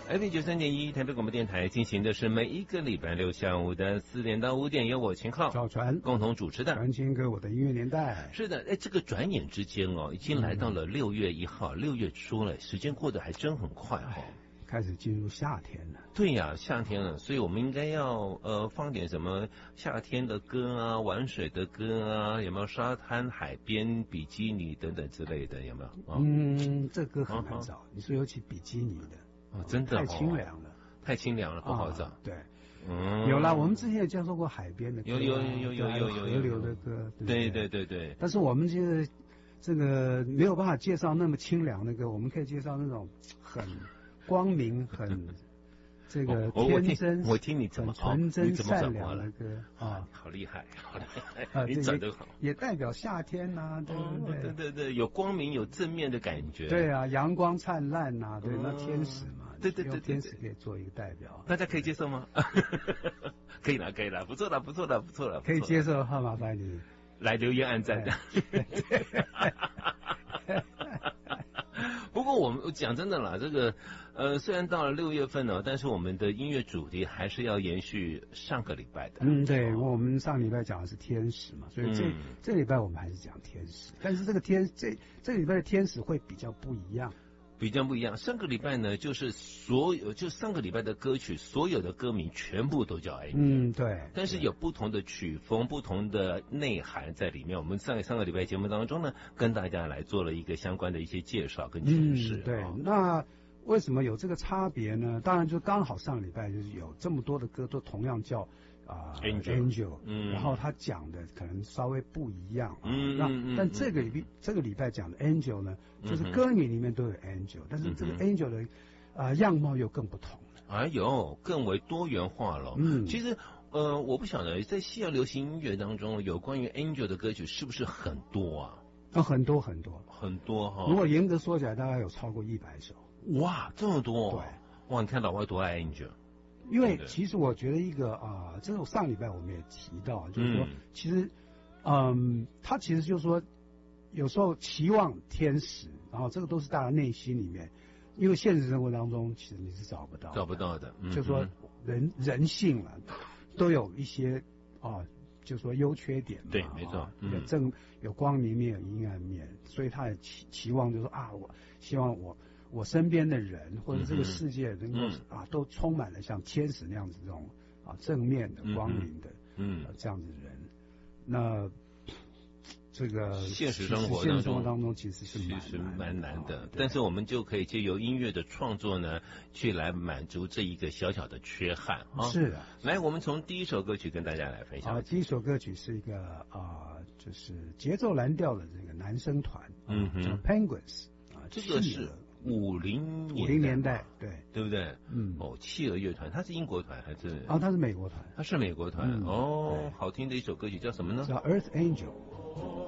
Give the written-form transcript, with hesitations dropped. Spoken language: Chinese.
FM93.1台北广播电台进行的是每一个礼拜六下午的4点到5点，由我秦昊、 赵传共同主持的传情歌我的音乐年代。 是的，这个转眼之间已经来到了6月1号，6月初了，时间过得还真很快开始进入夏天了。 对呀，夏天了，所以我们应该要放点什么夏天的歌啊，玩水的歌啊，有没有沙滩、海边、比基尼等等之类的，有没有？ 这歌很难找。你说尤其比基尼的， 真的太清凉了， 太清凉了，不好找。 对，有啦，我们之前也介绍过海边的歌， 有河流的歌， 对。但是我们这个没有办法介绍那么清凉的歌，我们可以介绍那种很光明、很这个天真， 我听你怎么纯真善良的歌啊，好厉害，好厉害！你转得好， 也代表夏天呐，对不对？对，有光明，有正面的感觉。 对啊，阳光灿烂呐，对，那天使嘛， 对， 天使可以做一个代表。 大家可以接受吗？可以了，不错了。 可以接受的话，麻烦你来留言按赞的。不过我们讲真的啦，这个虽然到了6月份但是我们的音乐主题还是要延续上个礼拜的。 对，我们上礼拜讲的是天使嘛，所以这礼拜我们还是讲天使，但是这个礼拜的天使会比较不一样。 上个礼拜呢，就是上个礼拜的歌曲，所有的歌名全部都叫 Angel。对。 但是有不同的曲风、不同的内涵在里面。我们上个礼拜节目当中呢，跟大家来做了一个相关的一些介绍跟诠释。 对。那为什么有这个差别呢？当然就刚好上礼拜就是有这么多的歌都同样叫Angel， 然后他讲的可能稍微不一样但这个礼拜讲的 Angel 呢，就是歌名里面都有 Angel，但是这个 Angel 的样貌又更不同了， 更为多元化了。其实我不晓得在西洋流行音乐当中有关于 Angel 的歌曲是不是很多啊？ 很多哈。 如果严格说起来，大概有超过100首。 哇，这么多！ 对， 哇，你看老外多爱 Angel。 因为其实我觉得一个这是我上礼拜我们也提到，就是说，其实，他其实就是说，有时候期望天使，然后这个都是大家内心里面，因为现实生活当中其实你是找不到的，就是说人性啊，都有一些就是说优缺点嘛， 对，没错， 有光明面有阴暗面，所以他也期望就是说我希望我身边的人或者这个世界能够都充满了像天使那样子这种正面的光明的这样子的人。那这个现实生活当中其实是蛮难的，但是我们就可以借由音乐的创作呢，去来满足这一个小小的缺憾是的。 来，我们从第一首歌曲跟大家来分享。 第一首歌曲是一个就是节奏蓝调的这个男生团，叫 Penguins 这个是50年代，对不对？企鹅乐团，它是英国团还是？ 它是美国团。 它是美国团好听的一首歌曲叫什么呢？ 叫 Earth Angel。